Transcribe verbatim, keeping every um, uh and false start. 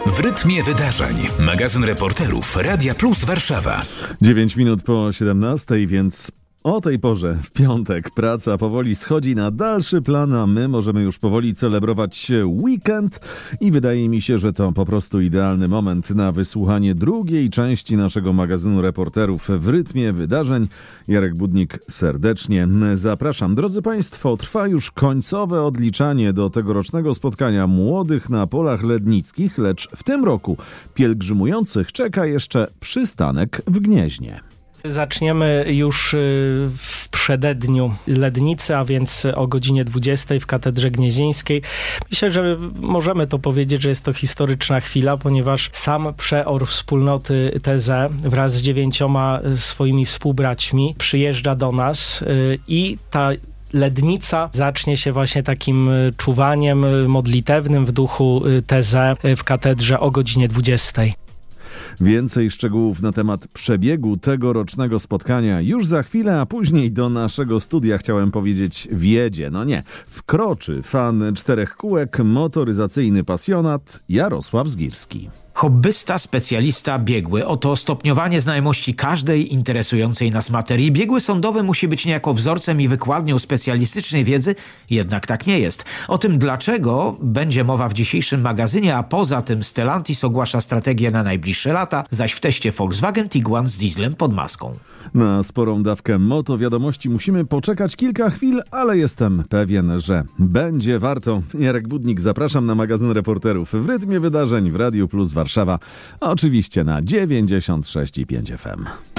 W rytmie wydarzeń. Magazyn reporterów Radia Plus Warszawa. dziewięć minut po siedemnastej, więc o tej porze w piątek praca powoli schodzi na dalszy plan, a my możemy już powoli celebrować weekend i wydaje mi się, że to po prostu idealny moment na wysłuchanie drugiej części naszego magazynu reporterów w rytmie wydarzeń. Jarek Budnik serdecznie zapraszam. Drodzy Państwo, trwa już końcowe odliczanie do tegorocznego spotkania młodych na polach lednickich, lecz w tym roku pielgrzymujących czeka jeszcze przystanek w Gnieźnie. Zaczniemy już w przededniu Lednicy, a więc o godzinie dwudziestej w Katedrze Gnieźnieńskiej. Myślę, że możemy to powiedzieć, że jest to historyczna chwila, ponieważ sam przeor wspólnoty T Z wraz z dziewięcioma swoimi współbraćmi przyjeżdża do nas i ta Lednica zacznie się właśnie takim czuwaniem modlitewnym w duchu T Z w katedrze o godzinie dwudziestej. Więcej szczegółów na temat przebiegu tegorocznego spotkania już za chwilę, a później do naszego studia, chciałem powiedzieć, wjedzie. No nie, wkroczy fan czterech kółek, motoryzacyjny pasjonat Jarosław Zgirski. Hobbysta, specjalista, biegły. Oto stopniowanie znajomości każdej interesującej nas materii. Biegły sądowy musi być niejako wzorcem i wykładnią specjalistycznej wiedzy, jednak tak nie jest. O tym dlaczego będzie mowa w dzisiejszym magazynie, a poza tym Stellantis ogłasza strategię na najbliższe lata, zaś w teście Volkswagen Tiguan z dieslem pod maską. Na sporą dawkę moto wiadomości musimy poczekać kilka chwil, ale jestem pewien, że będzie warto. Jarek Budnik, zapraszam na magazyn reporterów w rytmie wydarzeń w Radiu Plus Warszawa, a oczywiście na dziewięćdziesiąt sześć i pięć F M.